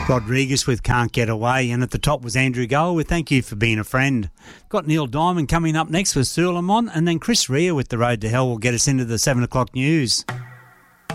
Rodriguez with Can't Get Away, and at the top was Andrew Gower with Thank You for Being a Friend. Got Neil Diamond coming up next with Suleiman, and then Chris Rea with The Road to Hell will get us into the 7 o'clock news.